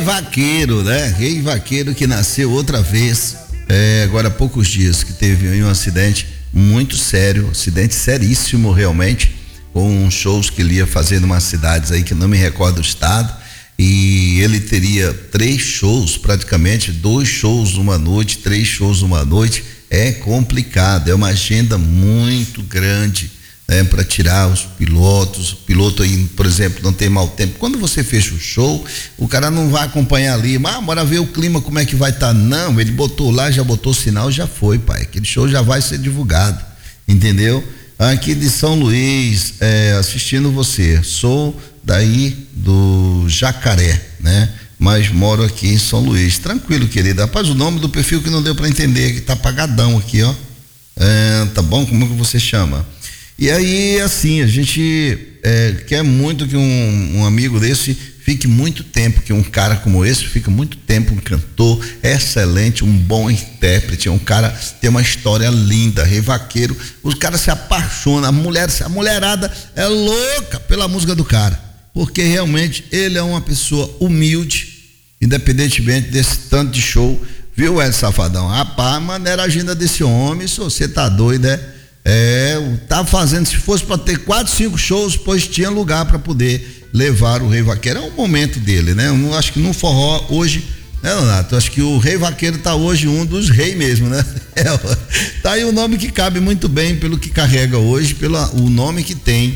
Vaqueiro, né? Rei Vaqueiro que nasceu outra vez, agora há poucos dias, que teve um acidente muito sério, acidente seríssimo realmente, com shows que ele ia fazer em umas cidades aí que não me recordo o estado, e ele teria 3 shows praticamente, 2 shows numa noite, 3 shows numa noite. É complicado, é uma agenda muito grande, né, para tirar os pilotos. O piloto aí, por exemplo, não tem mau tempo. Quando você fecha o show, o cara não vai acompanhar ali, mas bora ver o clima como é que vai estar. Não, ele botou lá, já botou o sinal, já foi, pai. Aquele show já vai ser divulgado, entendeu? Aqui de São Luís, assistindo você, sou daí do Jacaré, né? Mas moro aqui em São Luís. Tranquilo, querida. Rapaz, o nome do perfil que não deu para entender, que tá apagadão aqui, ó. Tá bom? Como que você chama? E aí, assim, a gente quer muito que um amigo desse fique muito tempo, que um cara como esse fica muito tempo, um cantor excelente, um bom intérprete, um cara tem uma história linda, Rei Vaqueiro. Os caras se apaixonam, a mulherada é louca pela música do cara, porque realmente ele é uma pessoa humilde, independentemente desse tanto de show, viu, Ed Safadão? Rapaz, maneira a agenda desse homem, se você tá doido, tá fazendo, se fosse para ter 4, 5 shows, pois tinha lugar para poder levar o Rei Vaqueiro. É um momento dele, né? Eu não acho que no forró hoje, né, Leonardo? Eu acho que o Rei Vaqueiro tá hoje um dos reis mesmo, né? Tá aí o nome que cabe muito bem pelo que carrega hoje, pelo o nome que tem,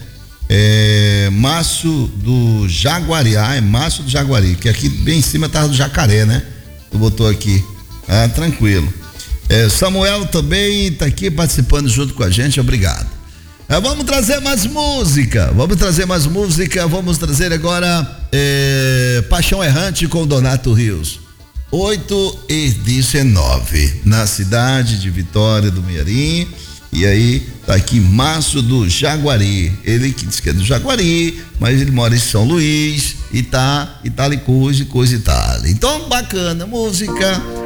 Márcio do Jaguari, é Márcio do Jaguari, que aqui bem em cima tava do Jacaré, né? Tu botou aqui, tranquilo. Samuel também tá aqui participando junto com a gente, obrigado. Vamos trazer mais música, vamos trazer agora Paixão Errante com Donato Rios. 8h19, na cidade de Vitória do Mearim. E aí tá aqui Márcio do Jaguari, ele que diz que é do Jaguari, mas ele mora em São Luís e tá ali coisa e tal. Então, bacana, música